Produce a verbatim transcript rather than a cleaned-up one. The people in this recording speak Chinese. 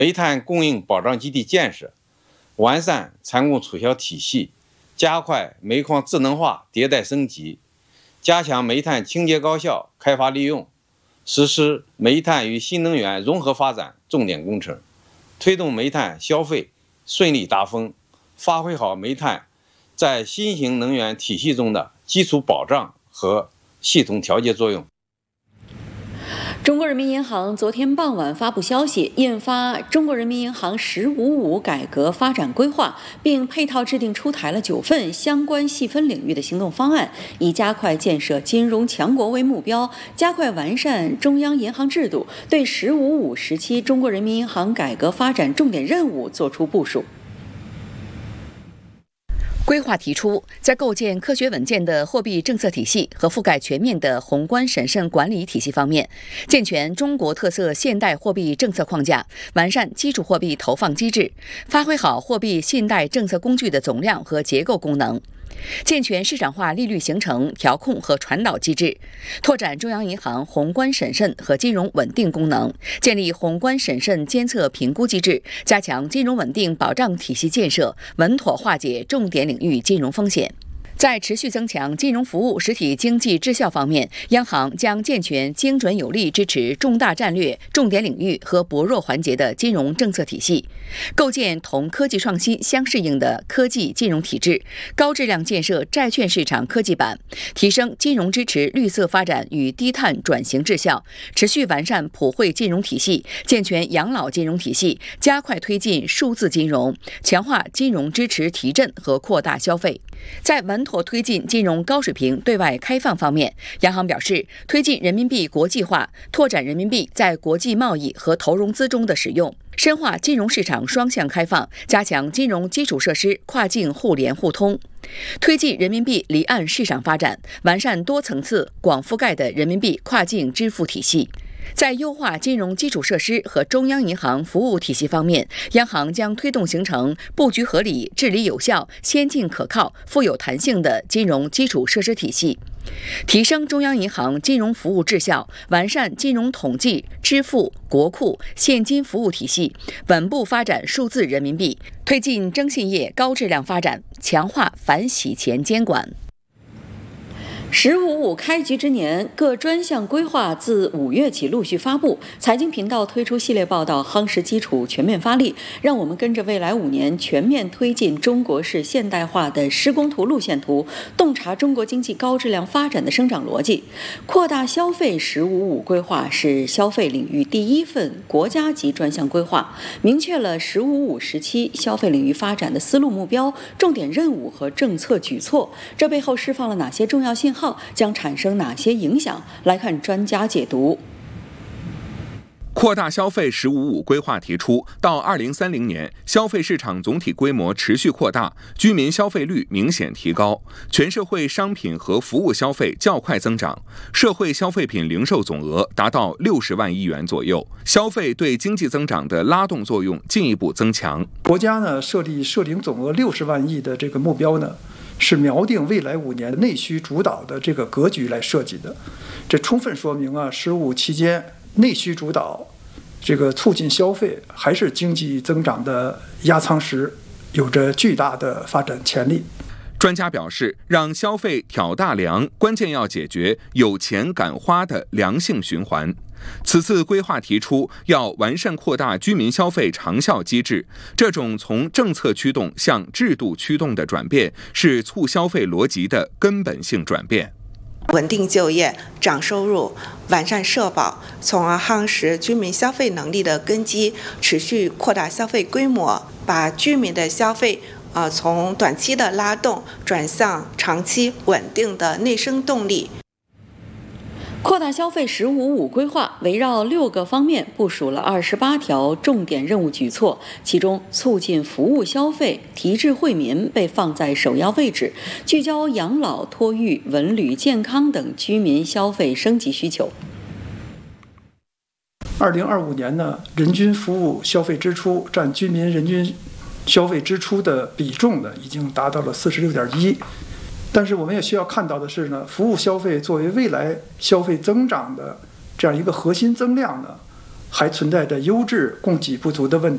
煤炭供应保障基地建设，完善参供促销体系，加快煤矿智能化迭代升级，加强煤炭清洁高效开发利用，实施煤炭与新能源融合发展重点工程，推动煤炭消费顺利达峰，发挥好煤炭在新型能源体系中的基础保障和系统调节作用。 中国人民银行昨天傍晚发布消息，印发《中国人民银行“十五五”改革发展规划》，并配套制定出台了九份相关细分领域的行动方案，以加快建设金融强国为目标，加快完善中央银行制度，对“十五五”时期中国人民银行改革发展重点任务作出部署。 规划提出，在构建科学稳健的货币政策体系和覆盖全面的宏观审慎管理体系方面，健全中国特色现代货币政策框架，完善基础货币投放机制，发挥好货币信贷政策工具的总量和结构功能。健全市场化利率形成、调控和传导机制，拓展中央银行宏观审慎和金融稳定功能，建立宏观审慎监测评估机制，加强金融稳定保障体系建设，稳妥化解重点领域金融风险。在持续增强金融服务实体经济质效方面，央行将健全精准有力支持重大战略、重点领域和薄弱环节的金融政策体系，构建同科技创新相适应的科技金融体制，高质量建设债券市场科技板，提升金融支持绿色发展与低碳转型质效，持续完善普惠金融体系，健全养老金融体系，加快推进数字金融，强化金融支持提振和扩大消费。在稳妥推进金融高水平对外开放方面，央行表示，推进人民币国际化，拓展人民币在国际贸易和投融资中的使用，深化金融市场双向开放，加强金融基础设施跨境互联互通，推进人民币离岸市场发展，完善多层次、广覆盖的人民币跨境支付体系。在优化金融基础设施和中央银行服务体系方面，央行将推动形成布局合理、治理有效、先进可靠、富有弹性的金融基础设施体系，提升中央银行金融服务质效，完善金融统计、支付、国库、现金服务体系，稳步发展数字人民币，推进征信业高质量发展，强化反洗钱监管。 十五五开局之年，各专项规划自五月起陆续发布。财经频道推出系列报道，夯实基础，全面发力，让我们跟着未来五年全面推进中国式现代化的施工图路线图，洞察中国经济高质量发展的生长逻辑。扩大消费“十五五”规划是消费领域第一份国家级专项规划，明确了“十五五”时期消费领域发展的思路目标、重点任务和政策举措。这背后释放了哪些重要信号？将产生哪些影响？来看专家解读。 扩大消费“十五五”规划提出，到二零三零年，消费市场总体规模持续扩大，居民消费率明显提高，全社会商品和服务消费较快增长，社会消费品零售总额达到六十万亿元左右，消费对经济增长的拉动作用进一步增强。 国家呢设立社零总额六十万亿的这个目标呢，是锚定未来五年内需主导的这个格局来设计的，这充分说明啊，十五期间内需主导，这个促进消费还是经济增长的压舱石，有着巨大的发展潜力。 专家表示，让消费挑大梁，关键要解决有钱敢花的良性循环。此次规划提出，要完善扩大居民消费长效机制，这种从政策驱动向制度驱动的转变，是促消费逻辑的根本性转变。 稳定就业、涨收入、完善社保，从而夯实居民消费能力的根基，持续扩大消费规模，把居民的消费呃从短期的拉动转向长期稳定的内生动力。 扩大消费“十五五”规划围绕六个方面部署了二十八条重点任务举措，其中促进服务消费、提质惠民被放在首要位置，聚焦养老、托育、文旅、健康等居民消费升级需求。 二零二五年呢，人均服务消费支出占居民人均消费支出的比重呢，已经达到了四十六点一。但是我们也需要看到的是呢，服务消费作为未来消费增长的这样一个核心增量呢，还存在着优质供给不足的问题。